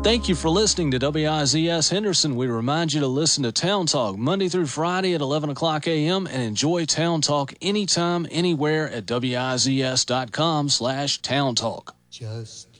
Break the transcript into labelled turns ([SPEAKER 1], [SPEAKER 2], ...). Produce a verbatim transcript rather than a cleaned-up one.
[SPEAKER 1] Thank you for listening to W I Z S Henderson. We remind you to listen to Town Talk Monday through Friday at eleven o'clock a.m. and enjoy Town Talk anytime, anywhere at W I Z S dot com slash Town Talk.
[SPEAKER 2] Just